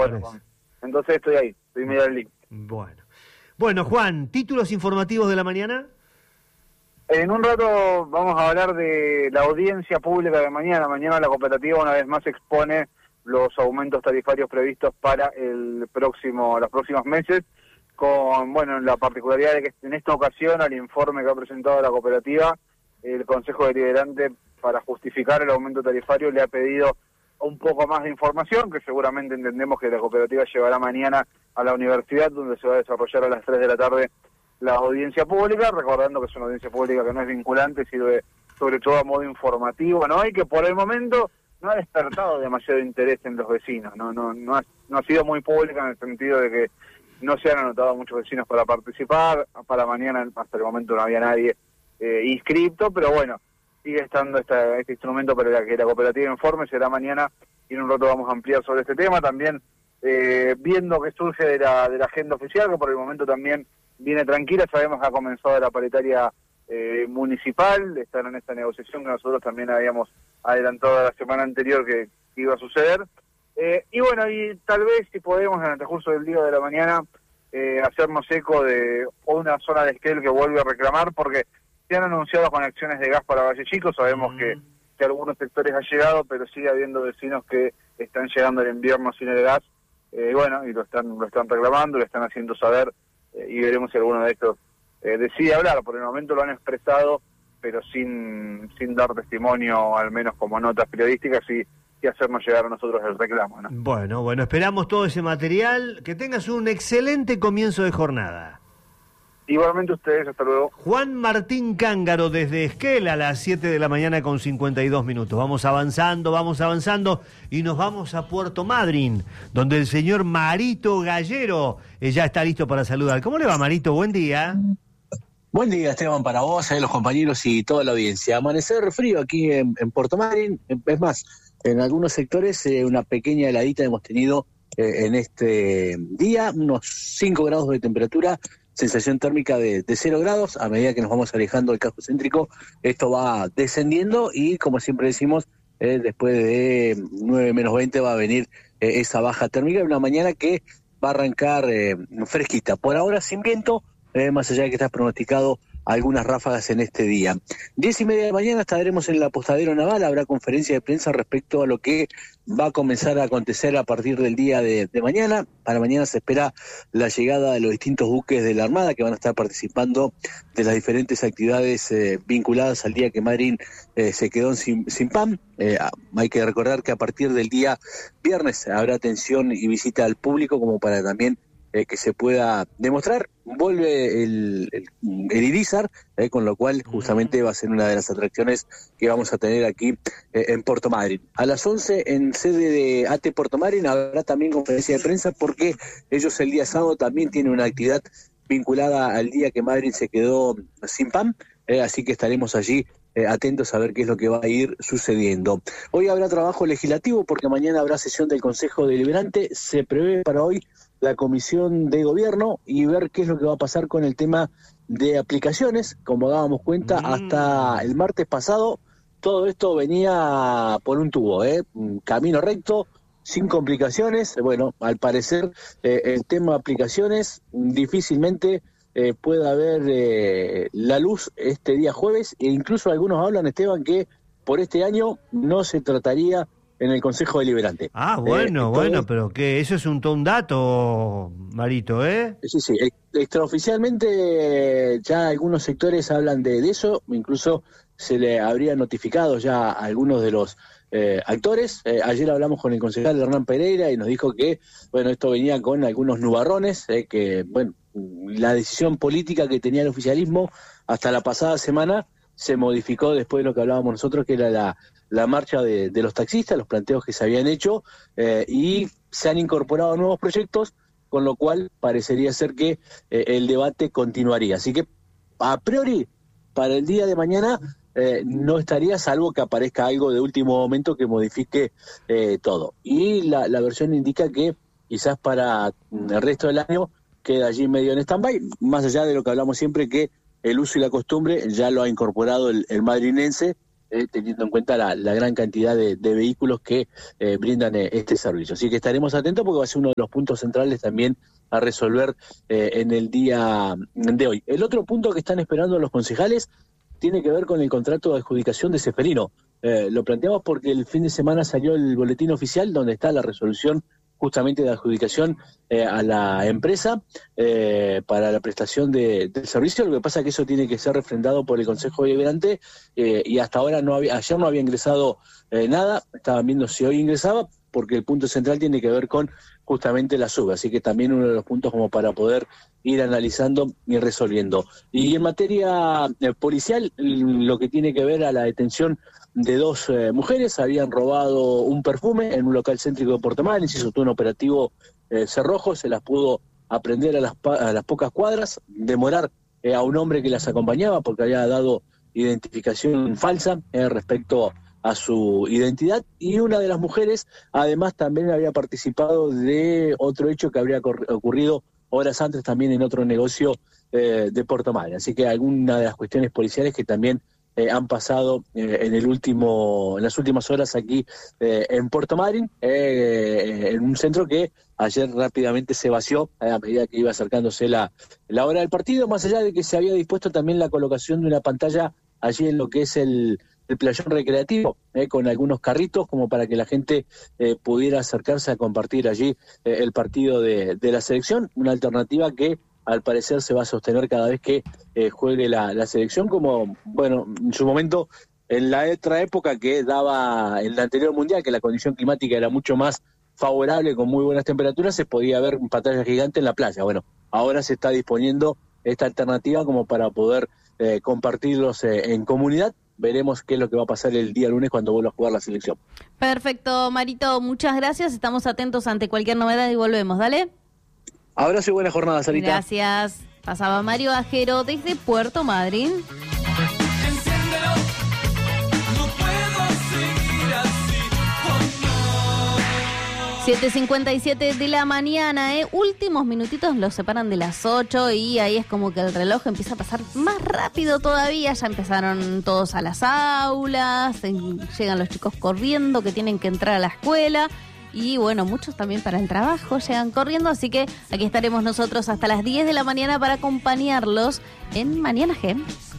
Bueno, entonces estoy ahí, estoy medio al link. Bueno, Juan, títulos informativos de la mañana. En un rato vamos a hablar de la audiencia pública de mañana. Mañana la cooperativa una vez más expone los aumentos tarifarios previstos para los próximos meses, con la particularidad de que en esta ocasión al informe que ha presentado la cooperativa, el Consejo Deliberante, para justificar el aumento tarifario, le ha pedido un poco más de información, que seguramente entendemos que la cooperativa llevará mañana a la universidad, donde se va a desarrollar a las 3 de la tarde la audiencia pública, recordando que es una audiencia pública que no es vinculante, sirve sobre todo a modo informativo, ¿no? Y que por el momento no ha despertado demasiado interés en los vecinos, no ha sido muy pública en el sentido de que no se han anotado muchos vecinos para participar. Para mañana hasta el momento no había nadie inscripto, pero bueno, sigue estando este instrumento para que la cooperativa informe. Será mañana y en un rato vamos a ampliar sobre este tema, también viendo que surge de la agenda oficial, que por el momento también viene tranquila. Sabemos que ha comenzado la paritaria municipal, están en esta negociación que nosotros también habíamos adelantado la semana anterior que iba a suceder. Y tal vez si podemos en el transcurso del día de la mañana hacernos eco de una zona de Esquel que vuelve a reclamar, porque se han anunciado conexiones de gas para Valle Chico. Sabemos que algunos sectores ha llegado, pero sigue habiendo vecinos que están llegando el invierno sin el gas, y lo están reclamando, lo están haciendo saber, y veremos si alguno de estos decide hablar. Por el momento lo han expresado, pero sin dar testimonio, al menos como notas periodísticas, y hacernos llegar a nosotros el reclamo, ¿no? Bueno, esperamos todo ese material. Que tengas un excelente comienzo de jornada. Igualmente ustedes, hasta luego. Juan Martín Cángaro desde Esquel a las 7 de la mañana con 52 minutos. Vamos avanzando y nos vamos a Puerto Madryn, donde el señor Marito Gallero ya está listo para saludar. ¿Cómo le va, Marito? Buen día. Buen día, Esteban, para vos, los compañeros y toda la audiencia. Amanecer frío aquí en Puerto Madryn. Es más, en algunos sectores una pequeña heladita hemos tenido en este día, unos 5 grados de temperatura, sensación térmica de 0 grados. A medida que nos vamos alejando del casco céntrico, esto va descendiendo y, como siempre decimos, después de 9 menos 20 va a venir esa baja térmica, una mañana que va a arrancar fresquita. Por ahora sin viento, más allá de que está pronosticado algunas ráfagas en este día. 10:30 de la mañana estaremos en el apostadero naval. Habrá conferencia de prensa respecto a lo que va a comenzar a acontecer a partir del día de mañana. Para mañana se espera la llegada de los distintos buques de la Armada que van a estar participando de las diferentes actividades vinculadas al día que Madryn se quedó sin PAM. Hay que recordar que a partir del día viernes habrá atención y visita al público, como para también que se pueda demostrar. Vuelve el Irizar, con lo cual justamente va a ser una de las atracciones que vamos a tener aquí en Puerto Madryn. A las 11 en sede de AT Puerto Madryn habrá también conferencia de prensa, porque ellos el día sábado también tienen una actividad vinculada al día que Madryn se quedó sin PAM, así que estaremos allí atentos a ver qué es lo que va a ir sucediendo. Hoy habrá trabajo legislativo porque mañana habrá sesión del Consejo Deliberante. Se prevé para hoy la Comisión de Gobierno y ver qué es lo que va a pasar con el tema de aplicaciones. Como dábamos cuenta, hasta el martes pasado todo esto venía por un tubo, camino recto, sin complicaciones. Bueno, al parecer el tema de aplicaciones difícilmente pueda haber la luz este día jueves, e incluso algunos hablan, Esteban, que por este año no se trataría en el Consejo Deliberante. Pero que eso es todo un dato, Marito, ¿eh? Sí, extraoficialmente ya algunos sectores hablan de eso, incluso se le habría notificado ya a algunos de los actores. Ayer hablamos con el concejal Hernán Pereira y nos dijo que, esto venía con algunos nubarrones, la decisión política que tenía el oficialismo hasta la pasada semana se modificó después de lo que hablábamos nosotros, que era la marcha de los taxistas, los planteos que se habían hecho, y se han incorporado nuevos proyectos, con lo cual parecería ser que el debate continuaría. Así que, a priori, para el día de mañana no estaría, salvo que aparezca algo de último momento que modifique todo. Y la versión indica que quizás para el resto del año queda allí medio en stand-by, más allá de lo que hablamos siempre, que el uso y la costumbre ya lo ha incorporado el madrinense, teniendo en cuenta la gran cantidad de vehículos que brindan este servicio. Así que estaremos atentos porque va a ser uno de los puntos centrales también a resolver en el día de hoy. El otro punto que están esperando los concejales tiene que ver con el contrato de adjudicación de Ceferino. Lo planteamos porque el fin de semana salió el boletín oficial donde está la resolución justamente de adjudicación a la empresa para la prestación del servicio. Lo que pasa es que eso tiene que ser refrendado por el Consejo Deliberante y hasta ahora ayer no había ingresado nada. Estaban viendo si hoy ingresaba, porque el punto central tiene que ver con justamente la sube, así que también uno de los puntos como para poder ir analizando y resolviendo. Y en materia policial, lo que tiene que ver a la detención de dos mujeres, habían robado un perfume en un local céntrico de Puerto Madryn, se hizo todo un operativo cerrojo, se las pudo aprender a las pocas cuadras, demorar a un hombre que las acompañaba porque había dado identificación falsa respecto a su identidad, y una de las mujeres además también había participado de otro hecho que habría ocurrido horas antes también en otro negocio de Puerto Madryn. Así que alguna de las cuestiones policiales que también han pasado en las últimas horas aquí en Puerto Madryn, en un centro que ayer rápidamente se vació a medida que iba acercándose la hora del partido, más allá de que se había dispuesto también la colocación de una pantalla allí en lo que es el playón recreativo, con algunos carritos como para que la gente pudiera acercarse a compartir allí el partido de la selección, una alternativa que al parecer se va a sostener cada vez que juegue la selección, como, bueno, en su momento, en la otra época que daba en el anterior mundial, que la condición climática era mucho más favorable, con muy buenas temperaturas, se podía ver un pantalla gigante en la playa. Bueno, ahora se está disponiendo esta alternativa como para poder compartirlos en comunidad. Veremos qué es lo que va a pasar el día lunes cuando vuelva a jugar la selección. Perfecto, Marito, muchas gracias. Estamos atentos ante cualquier novedad y volvemos, ¿dale? Abrazo y buena jornada, Sarita. Gracias. Pasaba Mario Ajero desde Puerto Madryn. 7:57 de la mañana, últimos minutitos los separan de las 8 y ahí es como que el reloj empieza a pasar más rápido todavía. Ya empezaron todos a las aulas, llegan los chicos corriendo que tienen que entrar a la escuela y bueno, muchos también para el trabajo llegan corriendo, así que aquí estaremos nosotros hasta las 10 de la mañana para acompañarlos en Mañana G.